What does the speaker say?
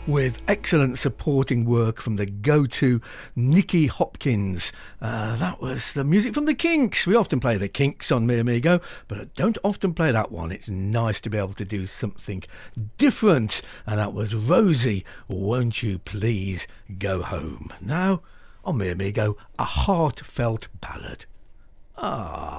with excellent supporting work from the go-to Nicky Hopkins. That was the music from the Kinks. We often play the Kinks on Me Amigo, but I don't often play that one. It's nice to be able to do something different. And that was Rosie, Won't You Please Go Home. Now, on Me Amigo, a heartfelt ballad. Ah.